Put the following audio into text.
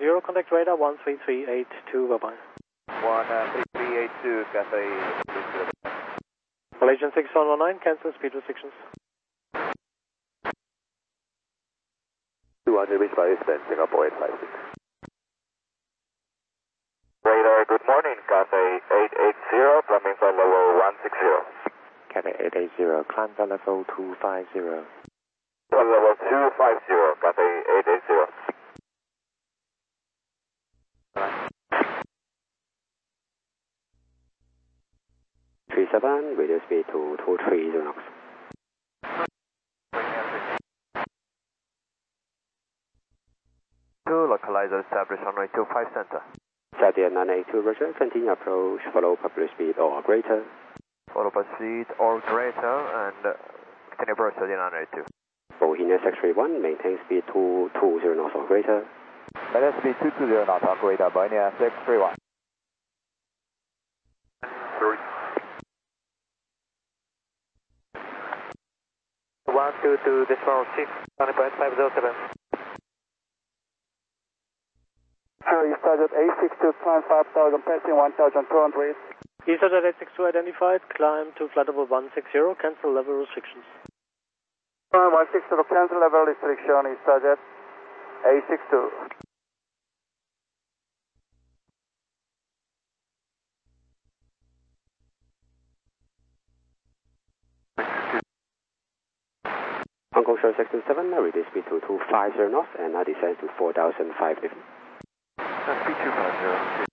0, contact radar 13382, bye-bye. 13382, Cathay. Malaysian 6119, cancel speed restrictions. 200 reach by Eastern, Singapore 856. Radar, good morning, Cathay 880, climbing for level 160. Cathay 880, climb to level 250. Level 250, Cathay 880. 37, radio speed to 230 knots. Localizer established on runway 25 center. Sadia 982, roger, continue approach, follow popular speed or greater. Follow by speed or greater and continue approach Sadia 982. Bohemia 631, maintain speed 220 knots or greater. Maintain speed 220 knots or greater, Bohemia 631. 122.6, 20.507. EastJet 862, climb 5000, passing 1200. EastJet 862 identified, climb to flight level 160, cancel level restrictions. 160, cancel level restriction, EastJet 862. Hong Kong Show 627, radio speed to 250 knots and now descends to 4,550. Speed 250.